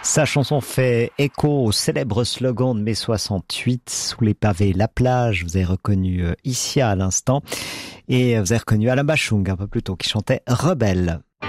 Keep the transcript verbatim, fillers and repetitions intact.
Sa chanson fait écho au célèbre slogan de mai soixante-huit, sous les pavés, la plage. Vous avez reconnu Issia à l'instant et vous avez reconnu Alain Bachung un peu plus tôt qui chantait Rebelle.